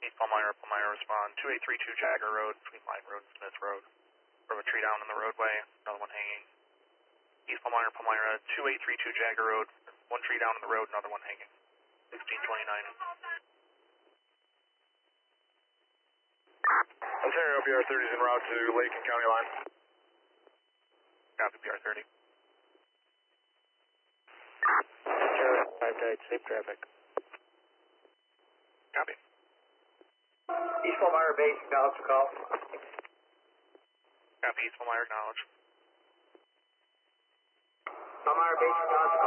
East Palmyra, respond. 2832 Jagger Road, between Line Road and Smith Road. From a tree down in the roadway, another one hanging. East Palmyra, 2832 Jagger Road, one tree down in the road, another one hanging. 1629. Ontario PR30 is en route to Lake and County line. Copy, PR30. Ontario 5 safe traffic. Copy. East Palmyra base, acknowledge the call. Copy, East Palmyra, acknowledge. Palmyra base, acknowledge the